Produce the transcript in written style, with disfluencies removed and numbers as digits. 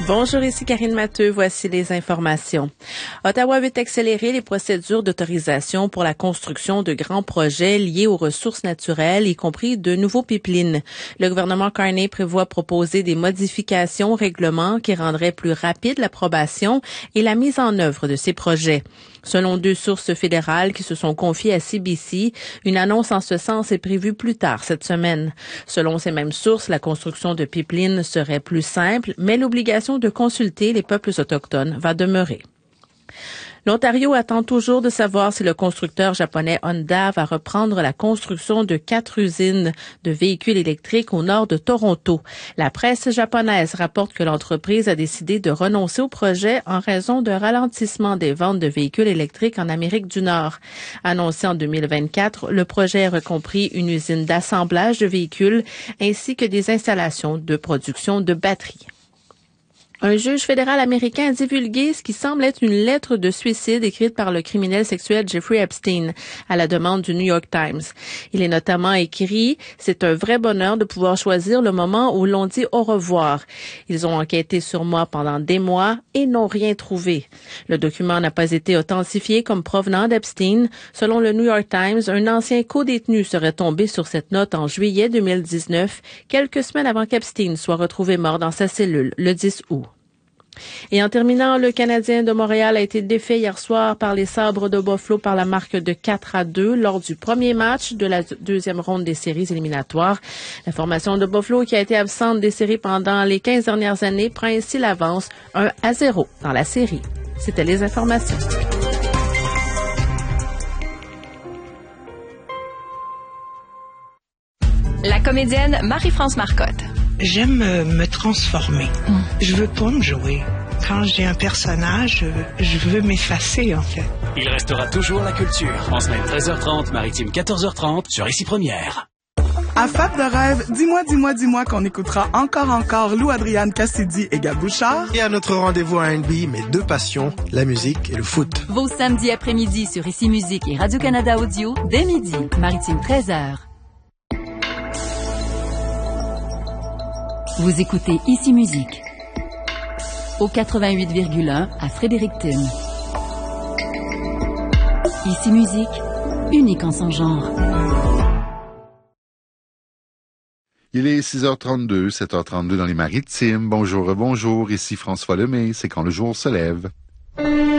Bonjour, ici Karine Matteux. Voici les informations. Ottawa veut accélérer les procédures d'autorisation pour la construction de grands projets liés aux ressources naturelles, y compris de nouveaux pipelines. Le gouvernement Carney prévoit proposer des modifications au règlement qui rendraient plus rapide l'approbation et la mise en œuvre de ces projets. Selon 2 sources fédérales qui se sont confiées à CBC, une annonce en ce sens est prévue plus tard cette semaine. Selon ces mêmes sources, la construction de pipelines serait plus simple, mais l'obligation de consulter les peuples autochtones va demeurer. L'Ontario attend toujours de savoir si le constructeur japonais Honda va reprendre la construction de 4 usines de véhicules électriques au nord de Toronto. La presse japonaise rapporte que l'entreprise a décidé de renoncer au projet en raison d'un ralentissement des ventes de véhicules électriques en Amérique du Nord. Annoncé en 2024, le projet a compris une usine d'assemblage de véhicules ainsi que des installations de production de batteries. Un juge fédéral américain a divulgué ce qui semble être une lettre de suicide écrite par le criminel sexuel Jeffrey Epstein à la demande du New York Times. Il est notamment écrit « C'est un vrai bonheur de pouvoir choisir le moment où l'on dit au revoir. Ils ont enquêté sur moi pendant des mois et n'ont rien trouvé. » Le document n'a pas été authentifié comme provenant d'Epstein. Selon le New York Times, un ancien codétenu serait tombé sur cette note en juillet 2019, quelques semaines avant qu'Epstein soit retrouvé mort dans sa cellule le 10 août. Et en terminant, le Canadien de Montréal a été défait hier soir par les Sabres de Buffalo par la marque de 4-2 lors du premier match de la deuxième ronde des séries éliminatoires. La formation de Buffalo, qui a été absente des séries pendant les 15 dernières années, prend ainsi l'avance 1-0 dans la série. C'était les informations. La comédienne Marie-France Marcotte. J'aime me transformer. Je veux pas me jouer. Quand j'ai un personnage, je veux m'effacer, en fait. Il restera toujours la culture. En semaine 13h30, maritime 14h30, sur Ici Première. À Fab de rêve, dis-moi qu'on écoutera encore Lou Adriane Cassidy et Gab Bouchard. Et à notre rendez-vous à R&B, mes 2 passions, la musique et le foot. Vos samedis après-midi sur Ici Musique et Radio-Canada Audio, dès midi, maritime 13h. Vous écoutez Ici Musique au 88,1 à Fredericton. Ici Musique, unique en son genre. Il est 6h32, 7h32 dans les Maritimes. Bonjour, ici François Lemay, c'est quand le jour se lève.